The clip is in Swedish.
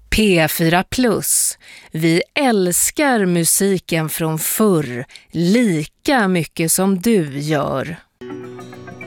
P4 Plus. Vi älskar musiken från förr lika mycket som du gör.